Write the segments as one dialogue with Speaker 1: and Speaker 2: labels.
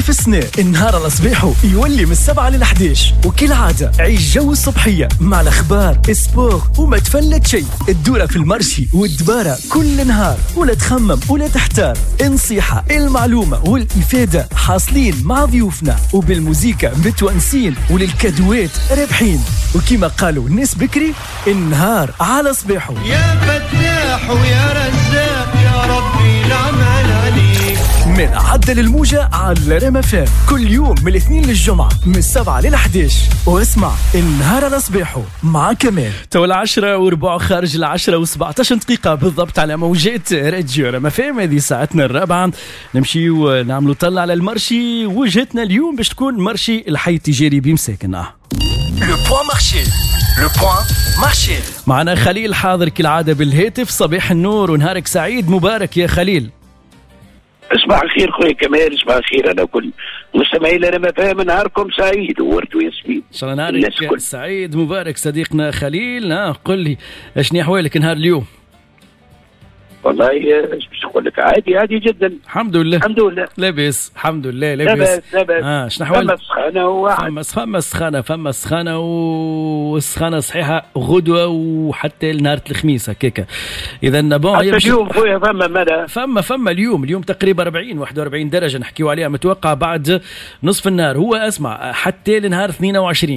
Speaker 1: في السنة النهار الأصبيحو يولي من 7 ل11، وكل عادة عيش جو الصبحية مع الأخبار السبور وما تفلت شيء. الدورة في المرشي والدبارة كل نهار، ولا تخمم ولا تحتار. النصيحة المعلومة والإفادة حاصلين مع ضيوفنا، وبالموسيقى متونسين، وللكادوات رابحين. وكما قالوا الناس بكري النهار على صبيحو.
Speaker 2: يا فتاح ويا رزاق يا ربي العمل عليك.
Speaker 1: من عدل الموجة على ريم فام كل يوم من الاثنين للجمعة من 7 ل11، واسمع النهار على صبيحو مع كمال. تو 10:04 خارج 10:17 دقيقة بالضبط على موجات راديو ريم فام. هذه ساعتنا الرابعة، نمشي ونعملوا طلع على المرشي. وجهتنا اليوم باش تكون مرشي الحي التجاري بمساكنه. لو بوان مارشي، لو بوان مارشي. معنا خليل حاضر كالعادة بالهاتف. صباح النور ونهارك سعيد مبارك يا خليل.
Speaker 3: صباح الخير خويا كمال، صباح الخير على كل مستمعينا لما فهم. نهاركم سعيد وورد وياسمين
Speaker 1: ان شاء الله. نهارك سعيد مبارك صديقنا خليل. قل لي اشني احوالك نهار اليوم؟
Speaker 3: والله ايش باش نقول لك، عادي جدا
Speaker 1: الحمد لله.
Speaker 3: الحمد لله
Speaker 1: لاباس الحمد لله لاباس. شنو احوالك؟ فما سخانه والسخانه صحيحه غدوه وحتى نهار الخميس هكاك. اذا بون
Speaker 3: اليوم خويا فما مدى
Speaker 1: فما اليوم تقريبا 41 درجه نحكيو عليها متوقع بعد نصف النهار. هو اسمع حتى لنهار 22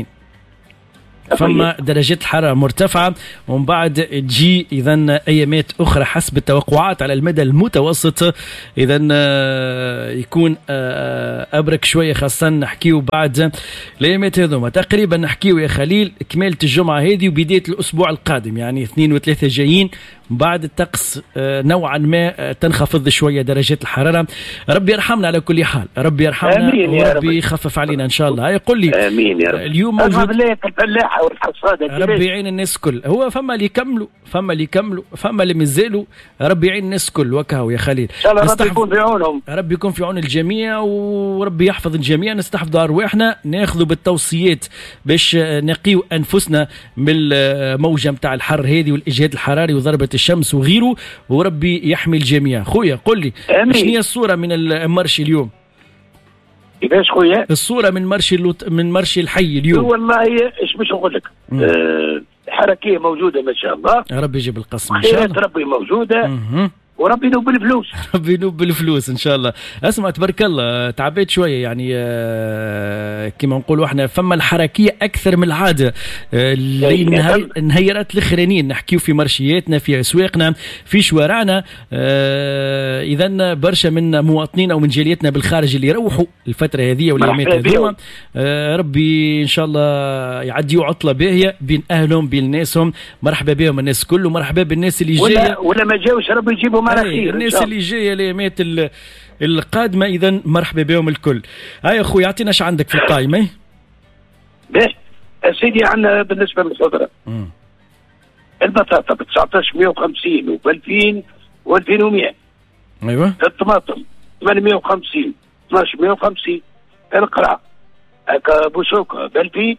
Speaker 1: فما درجات الحرارة مرتفعة، ومن بعد تجي إذن أيامات أخرى حسب التوقعات على المدى المتوسط. إذن يكون أبرك شوية، خاصة نحكيو بعد الأيامات هذوما تقريبا. نحكيو يا خليل كمالة الجمعة هذه وبداية الأسبوع القادم، يعني 2 و3 جايين. بعد الطقس نوعا ما تنخفض شوية درجات الحرارة. ربي يرحمنا على كل حال، ربي يرحمنا وربي يخفف علينا إن شاء الله. يقول لي
Speaker 3: آمين يا رب.
Speaker 1: اليوم موجود
Speaker 3: والحصادة
Speaker 1: ربي يعين الناس كل. هو فما اللي يكملوا فما اللي مازالوا. ربي يعين الناس كل وكهو يا خليل.
Speaker 3: ان شاء الله ربي يكون في عونهم،
Speaker 1: ربي يكون في عون الجميع، وربي يحفظ الجميع. نستحفظوا ارواحنا، ناخذوا بالتوصيات باش نقيو انفسنا من الموجه متاع الحر هذه والاجهاد الحراري وضربه الشمس وغيره، وربي يحمي الجميع. خويا قل لي شنو هي الصوره من المرشي اليوم؟
Speaker 3: كيفاش خويا؟
Speaker 1: الصورة من مرشي الحي اليوم.
Speaker 3: والله ايش باش نقول لك، حركية موجودة ما شاء الله.
Speaker 1: ربي يجيب القسم ان شاء الله.
Speaker 3: ربي موجودة. وربي ينوب بالفلوس.
Speaker 1: ربي ينوب بالفلوس ان شاء الله. اسمع تبارك الله تعبيت شويه يعني كما نقولوا احنا فما الحركيه اكثر من العاده. النهيرات الاخرانيين نحكيو في مرشياتنا في اسواقنا في شوارعنا. اذا برشا من مواطنين او من جاليتنا بالخارج اللي يروحوا الفتره هذه والايامات هذوما. ربي ان شاء الله يعديوا عطله باهيه بين اهلهم بين ناسهم. مرحبا بهم الناس كله، مرحبا بالناس اللي جايه
Speaker 3: ولا ما جاوش ربي يجيبهم على خير.
Speaker 1: الناس اللي جايه الايامات القادمه اذا مرحبا بهم الكل. هاي اخوي اعطينا ايش عندك في القائمه؟
Speaker 3: باهي سيدي، عندنا بالنسبه للخضره البطاطا ب 1950 وب 2000 و2100.
Speaker 1: ايوه.
Speaker 3: الطماطم 850 1250. القرع هكا بوسوكه ب 2000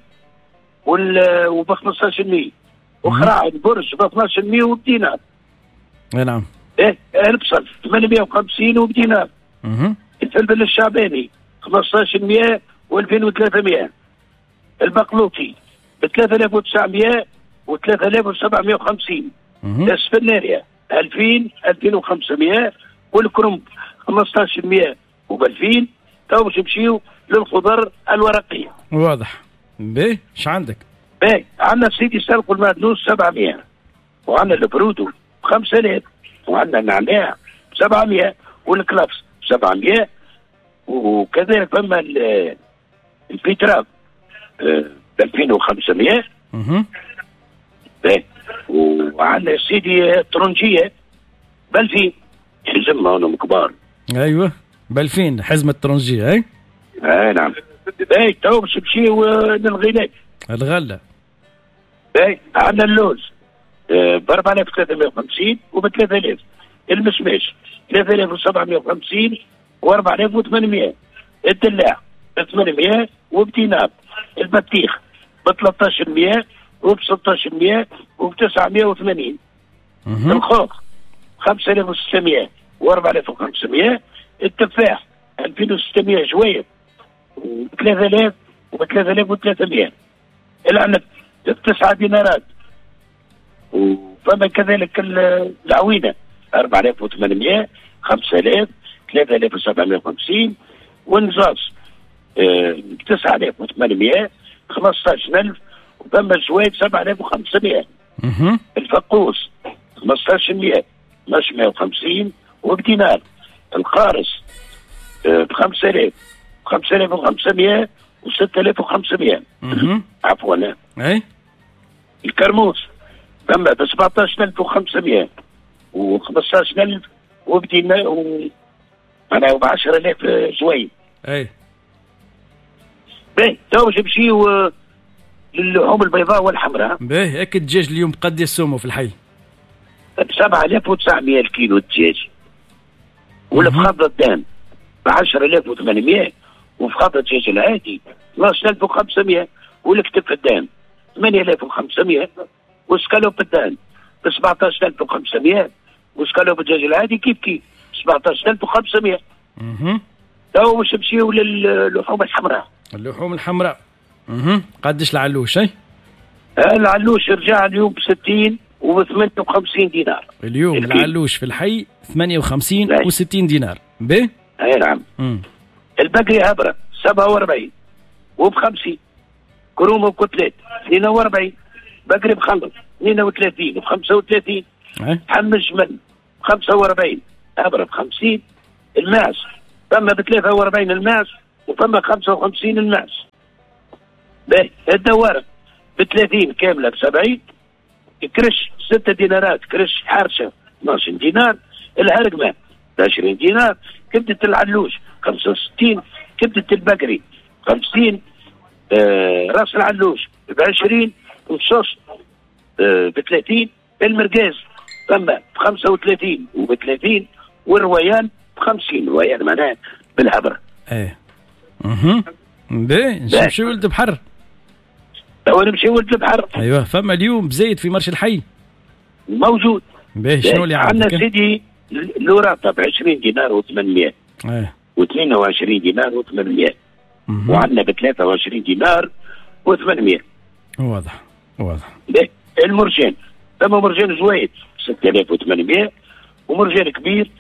Speaker 3: وب 15%. وخراع البرج ب 12% وبدينار.
Speaker 1: نعم.
Speaker 3: البصل 850 وبدينار. الفلفل الشعباني 1500 و2300. البقلوطي ب 3900 و3750. السفناريا 2000 2500. والكرنب 1500 وب 2000. تو باش نمشيو للخضر الورقيه.
Speaker 1: واضح. باهي ايش عندك؟
Speaker 3: باهي عندنا سيدي سلق المعدنوس 700. وعندنا البرودو 5000. وعندنا النعناع 700. والكلافس 700. وكذلك فما البيتراب 2500. وعندنا سيدي الترنجيه ب2000. حزمة هونهم كبار.
Speaker 1: ايوه ب2000 حزمه الترنجيه. اي
Speaker 3: نعم. باهي تو باش نمشيو للغلاء
Speaker 1: الغله.
Speaker 3: باهي عندنا اللوز ب 4350 وب 3000. المشماش 3750 و 4800. الدلاع ب 800 وبدينار. البطيخ ب 1300 وب 1600 وب 980. الخوخ 5600 و 4500. التفاح 2600 جويب ب 3000 وب 3300. العنب ب 9 دينارات. وفما كذلك العوينه 4800 5000 3750. والنجاص 9800 15000. وفما الزوايد 7500. الفقوس 1500 1250 وبدينار. القارص ب 5000 5500 و 6500. عفوا.
Speaker 1: اي
Speaker 3: الكرموس فما ب 17500 و 15000 وبدينار معناها ب 10000 زويد.
Speaker 1: اي
Speaker 3: باهي تو نمشيو للحوم البيضاء والحمراء.
Speaker 1: باهي هيك الدجاج اليوم قد يسوموا في الحي؟
Speaker 3: ب 7900 الكيلو الدجاج. ولا في خضر الدان ب 10800. وفي خضر الدجاج العادي 12500. والكتف الدان 8500. وسكالوب الدان ب 17500. وسكالوب الدجاج العادي كيف 17500. تو باش نمشيو للحوم الحمراء.
Speaker 1: اللحوم الحمراء قديش العلوش؟ اي
Speaker 3: العلوش رجع اليوم ب 60 و 58 دينار.
Speaker 1: اليوم العلوش في الحي 58 و 60 دينار. باهي.
Speaker 3: اي نعم. البقري هبره 47 وب 50. كروم وكتلات 42. بقري بخلط 32 وب 35. حم الجمل 45 هبره ب 50. الماس فما ب 43 الماس وفما 55 الماس. باهي الدوارق ب 30 كامله ب 70. كرش 6 دينارات كرش حارشه 12 دينار. الهرقمه ب 20 دينار. كبده العلوش 65. كبده البقري 50. راس العلوش ب 20. والصوص ب 30. المرقاز فما ب 35 وب 30. والرويان ب 50. الرويان معناها بالهبره.
Speaker 1: ايه باهي نمشيو ولد بحر.
Speaker 3: تو نمشيو ولد البحر.
Speaker 1: ايوه فما اليوم بزايد في مرش الحي
Speaker 3: موجود.
Speaker 1: باهي شنو اللي عندك؟
Speaker 3: عندنا سيدي الوراطه ب 20 دينار و800. و22 دينار و800. وعندنا ب 23 دينار و800.
Speaker 1: واضح واضح.
Speaker 3: المرجان ثم مرجان زويد 6800. ومرجان كبير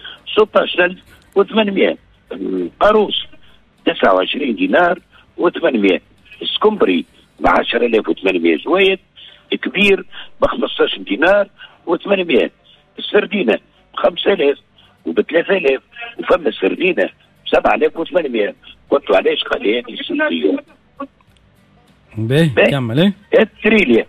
Speaker 3: 16800. قاروس 29 دينار و800. السكمبري ب 10800 زويد. كبير ب 15 دينار و800. السردينه ب 5000 وب 3000. وفما السردينه ب 7800. قلتوا علاش قال لي هذه السلسله.
Speaker 1: باهي كمل. ايه
Speaker 3: التريليا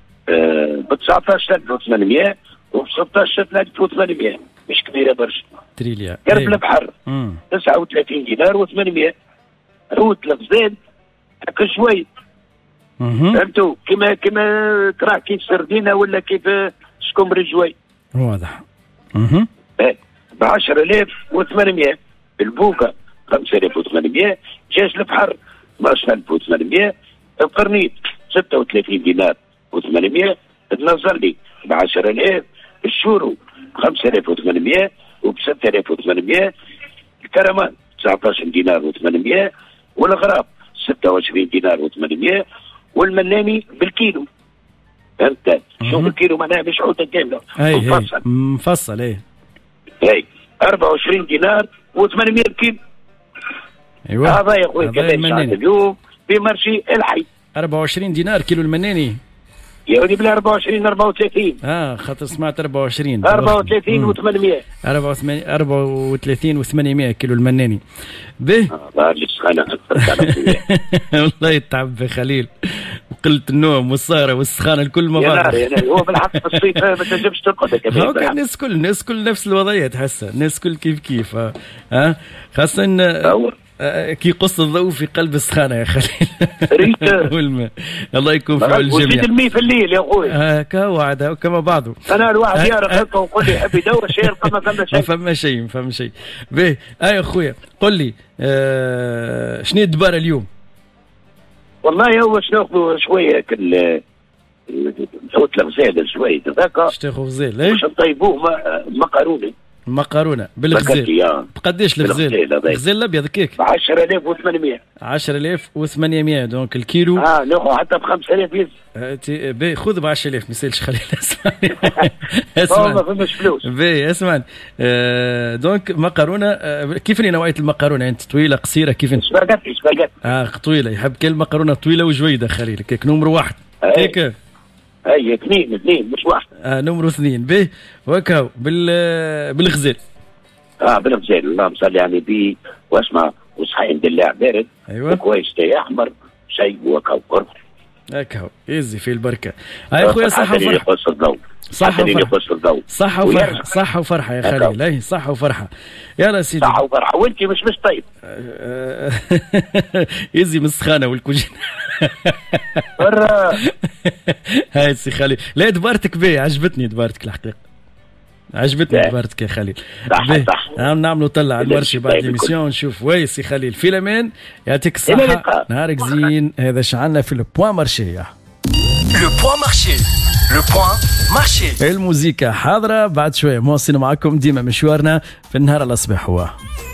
Speaker 3: ب 19800 وب 16800. مش كبيره برشا.
Speaker 1: تريليا
Speaker 3: قرب البحر 39 دينار و800. روت الغزال هكا شوي. فهمتوا كيما ترى كيف سردينه ولا كيف سكمبري شوي.
Speaker 1: واضح.
Speaker 3: ب 10800. البوكا 5800. جاج البحر 12800. القرنيط 36 دينار و800. النظرلي ب 10000. الشورو 5800 وب 6800. الكرمان 19 دينار و800. والغراب 26 دينار و800. والمناني بالكيلو. فهمت شوف الكيلو معناها مش عوده كامله.
Speaker 1: مفصل.
Speaker 3: اي 24 دينار و800 كيلو.
Speaker 1: ايوه
Speaker 3: هذا يا اخوي كمان اليوم في مرشي الحي
Speaker 1: 24 دينار كيلو المناني.
Speaker 3: يا ولدي بلا 24 34.
Speaker 1: خاطر سمعت 24
Speaker 3: و800.
Speaker 1: 34 و800 كيلو المناني. به والله يتعب خليل. وقلة النوم والسهرة والسخانة الكل مع بعض.
Speaker 3: هو بالحق في الصيف ما تنجمش ترقد كمان.
Speaker 1: الناس كل نفس الوضعية تحسها. الناس كل كيف خاصة كي قص الضوء في قلب السخانة يا خليل. والماء الله يكون في عون الجميع.
Speaker 3: وزيد الماء في الليل يا خويا.
Speaker 1: كوعد كما بعضه.
Speaker 3: انا الواحد يعرف هكا ويقول لي يحب يدور شيء يلقى ما
Speaker 1: فما شيء. باهي يا خويا قل لي شنو الدبارة اليوم؟
Speaker 3: والله هو شنو شويه كل نحوت الغزال شويه هذاك.
Speaker 1: شتاخذ غزال باش
Speaker 3: نطيبوه مقروني.
Speaker 1: مقارونه بالغزال. بقديش الغزال؟ الغزال الابيض كيك
Speaker 3: 10800.
Speaker 1: 10800 دونك الكيلو.
Speaker 3: ناخذ حتى ب 5000
Speaker 1: باهي خذ ب 10000 ما يسالش خليل.
Speaker 3: اسمعني ما فماش فلوس.
Speaker 1: باهي اسمعني دونك مقارونه كيف نوعيه المقارونه انت طويله قصيره كيف؟
Speaker 3: سباغيتي.
Speaker 1: طويله يحب كل مقارونه طويله وجويده خليل كيك نمرو 1 كيك.
Speaker 3: اي اثنين مش واحد.
Speaker 1: نمرو 2 به وكاو بالغزال.
Speaker 3: بالغزال اللهم صل على النبي واسمع وصحين بالله بارد.
Speaker 1: ايوه
Speaker 3: كويس تاي احمر شيء وكاو قرب
Speaker 1: هكا يزي في البركه. هاي خويا صحه وفرحه. صحه وفرحه. صحه وفرحه يا خليل. اي صحه وفرحه. يلا سيدي
Speaker 3: صحه وفرحه وانت مش طيب.
Speaker 1: يزي من السخانه والكوجين. هاي سي خليل لا دبارتك بيه عجبتني دبارتك الحقيقه عجبتني دبارتك يا خليل. نعملوا طلع على المرشي بعد ليميسيون نشوف ويس يا خليل في الامان يعطيك الصحه نهارك زين. هذا شعلنا في البوان مارشي.
Speaker 4: لو بوان مارشي لو بوان مارشي.
Speaker 1: الموسيقى حاضره بعد شويه مواصلين معكم ديما مشوارنا في النهار الأصبح هو